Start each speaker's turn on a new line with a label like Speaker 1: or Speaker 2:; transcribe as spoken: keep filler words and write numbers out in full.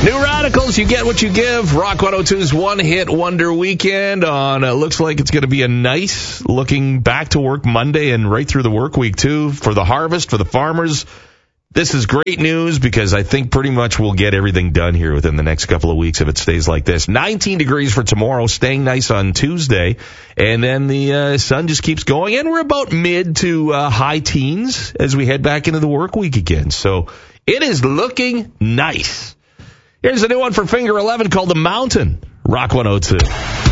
Speaker 1: New Radicals, you get what you give. Rock one oh two's One Hit Wonder Weekend on, uh, looks like it's going to be a nice looking back to work Monday and right through the work week too for the harvest, for the farmers. This is great news because I think pretty much we'll get everything done here within the next couple of weeks if it stays like this. nineteen degrees for tomorrow, staying nice on Tuesday, and then the uh, sun just keeps going, and we're about mid to uh, high teens as we head back into the work week again. So it is looking nice. Here's a new one for Finger eleven called The Mountain. Rock one oh two.